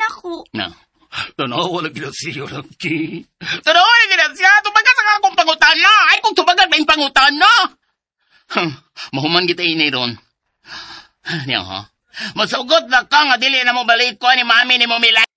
ako. Na, tanawa lang gina siya, Rocky. Tanawa lang gina siya. Tumagas ka akong pangutana. Ay, kung tumagas na yung pangutana. Mahuman kita ini ron. Niya, ha? Masugot na ka nga dili na mo balik ko ni mami ni mo Milay.